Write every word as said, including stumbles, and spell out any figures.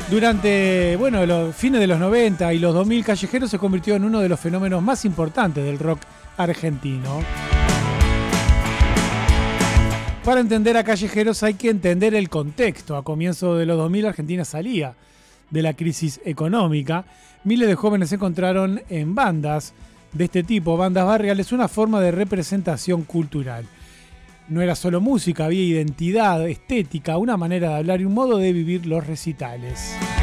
Durante, bueno, los fines de los noventa y los dos mil, Callejeros se convirtió en uno de los fenómenos más importantes del rock argentino. Para entender a Callejeros hay que entender el contexto. A comienzos de los dos mil, Argentina salía de la crisis económica. Miles de jóvenes se encontraron en bandas de este tipo, bandas barriales, una forma de representación cultural. No era solo música, había identidad, estética, una manera de hablar y un modo de vivir los recitales.